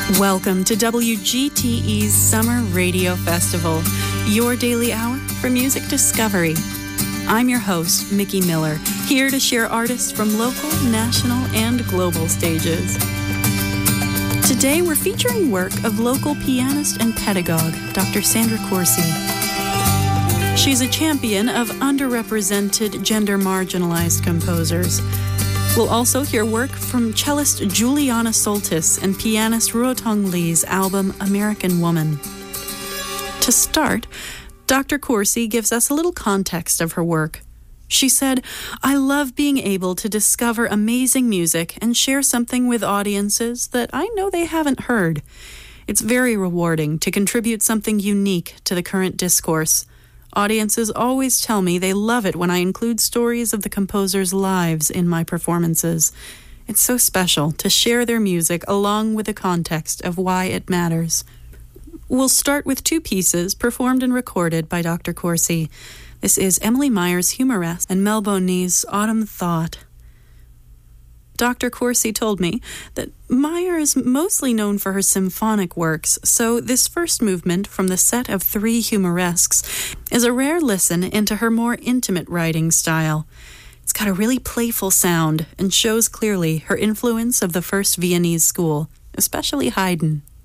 Welcome to WGTE's Summer Radio Festival, your daily hour for music discovery. I'm your host, Mickey Miller, here to share artists from local, national, and global stages. Today, we're featuring work of local pianist and pedagogue, Dr. Sandra Corsi. She's a champion of underrepresented, gender-marginalized composers. We'll also hear work from cellist Juliana Soltis and pianist Ruotong Lee's album American Woman. To start, Dr. Corsi gives us a little context of her work. She said, "I love being able to discover amazing music and share something with audiences that I know they haven't heard. It's very rewarding to contribute something unique to the current discourse. Audiences always tell me they love it when I include stories of the composers' lives in my performances. It's so special to share their music along with the context of why it matters." We'll start with two pieces performed and recorded by Dr. Corsi. This is Emily Meyer's Humoresque and Mel Boney's Autumn Thought. Dr. Corsi told me that Meyer is mostly known for her symphonic works, so this first movement from the set of 3 Humoresques is a rare listen into her more intimate writing style. It's got a really playful sound and shows clearly her influence of the first Viennese school, especially Haydn.